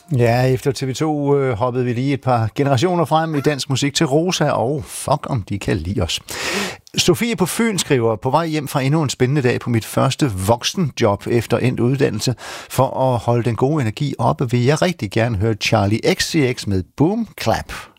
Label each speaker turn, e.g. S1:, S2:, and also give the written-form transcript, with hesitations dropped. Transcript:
S1: Ja, efter TV2 hoppede vi lige et par generationer frem i dansk musik til Rosa, og fuck om de kan lide os. Sofie på Fyn skriver, på vej hjem fra endnu en spændende dag på mit første voksenjob efter endt uddannelse. For at holde den gode energi oppe, vil jeg rigtig gerne høre Charlie XCX med Boom Clap.